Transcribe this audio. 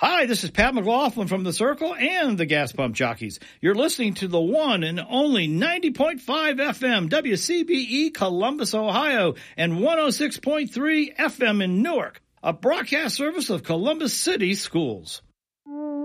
Hi, this is Pat McLaughlin from The Circle and the Gas Pump Jockeys. You're listening to the one and only 90.5 FM WCBE Columbus, Ohio, and 106.3 FM in Newark, a broadcast service of Columbus City Schools.